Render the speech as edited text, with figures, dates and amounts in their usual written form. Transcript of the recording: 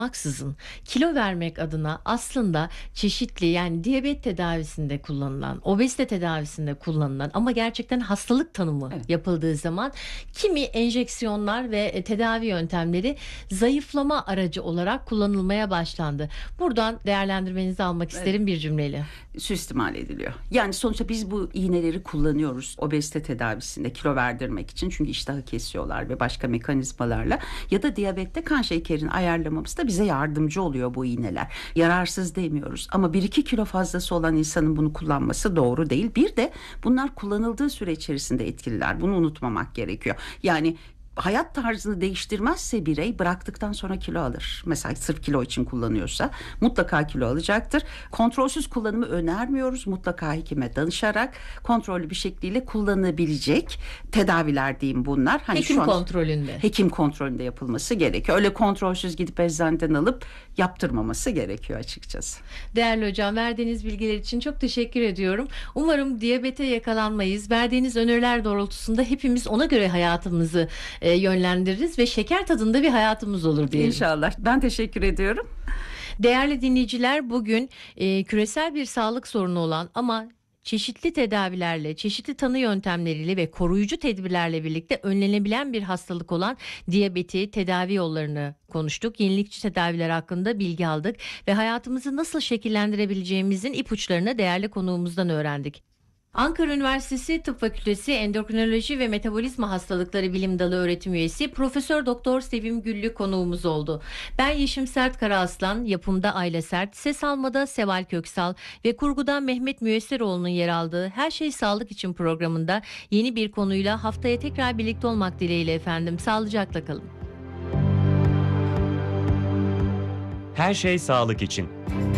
Maksızın kilo vermek adına aslında çeşitli, yani diyabet tedavisinde kullanılan, obezite tedavisinde kullanılan ama gerçekten hastalık tanımı Evet. yapıldığı zaman kimi enjeksiyonlar ve tedavi yöntemleri zayıflama aracı olarak kullanılmaya başlandı. Buradan değerlendirmenizi almak Evet. isterim bir cümleyle. Suistimal ediliyor. Yani sonuçta biz bu iğneleri kullanıyoruz obezite tedavisinde kilo verdirmek için. Çünkü iştahı kesiyorlar ve başka mekanizmalarla. Ya da diyabette kan şekerini ayarlamamızda bize yardımcı oluyor bu iğneler. Yararsız demiyoruz ama 1-2 kilo fazlası olan insanın bunu kullanması doğru değil. Bir de bunlar kullanıldığı süre içerisinde etkililer. Bunu unutmamak gerekiyor. Yani hayat tarzını değiştirmezse birey bıraktıktan sonra kilo alır. Mesela sırf kilo için kullanıyorsa mutlaka kilo alacaktır. Kontrolsüz kullanımı önermiyoruz. Mutlaka hekime danışarak kontrollü bir şekliyle kullanılabilecek tedaviler diyeyim bunlar. Hani Hekim kontrolünde. hekim kontrolünde yapılması gerekiyor. Öyle kontrolsüz gidip eczaneden alıp yaptırmaması gerekiyor açıkçası. Değerli hocam, verdiğiniz bilgiler için çok teşekkür ediyorum. Umarım diyabete yakalanmayız. Verdiğiniz öneriler doğrultusunda hepimiz ona göre hayatımızı yönlendiririz ve şeker tadında bir hayatımız olur diyelim. İnşallah. Ben teşekkür ediyorum. Değerli dinleyiciler, bugün küresel bir sağlık sorunu olan ama çeşitli tedavilerle, çeşitli tanı yöntemleriyle ve koruyucu tedbirlerle birlikte önlenebilen bir hastalık olan diyabeti, tedavi yollarını konuştuk. Yenilikçi tedaviler hakkında bilgi aldık ve hayatımızı nasıl şekillendirebileceğimizin ipuçlarını değerli konuğumuzdan öğrendik. Ankara Üniversitesi Tıp Fakültesi Endokrinoloji ve Metabolizma Hastalıkları Bilim Dalı öğretim üyesi Profesör Doktor Sevim Güllü konuğumuz oldu. Ben Yeşim Sert Karaaslan, yapımda Ayla Sert, ses almada Seval Köksal ve kurguda Mehmet Müyesseroğlu'nun yer aldığı Her Şey Sağlık için programında yeni bir konuyla haftaya tekrar birlikte olmak dileğiyle efendim. Sağlıcakla kalın. Her şey sağlık için.